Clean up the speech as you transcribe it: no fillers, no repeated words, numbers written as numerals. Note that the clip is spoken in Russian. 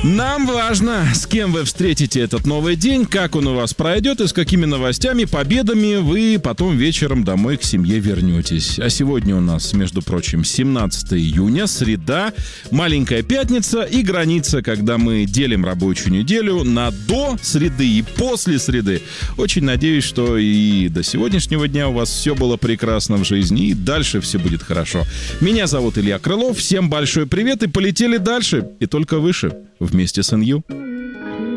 Нам важно, с кем вы встретите этот новый день, как он у вас пройдет и с какими новостями, победами вы потом вечером домой к семье вернетесь. А сегодня у нас, между прочим, 17 июня, среда, маленькая пятница и граница, когда мы делим рабочую неделю на до среды и после среды. Очень надеюсь, что и до сегодняшнего дня у вас все было прекрасно в жизни, и дальше все будет хорошо. Меня зовут Илья Крылов, всем большой привет и полетели дальше, и только выше. Вместе с НЮ.